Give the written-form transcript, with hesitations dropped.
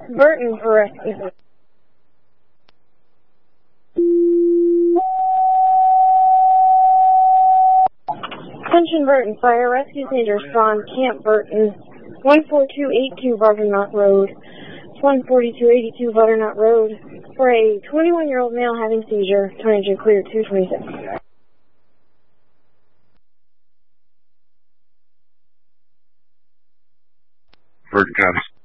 Burton for rescue. Attention Burton, fire rescue seizure spawn, Camp Burton, 14282 Butternut Road, 14282 Butternut Road, for a 21-year-old male having seizure, 22 clear, 226. Burton County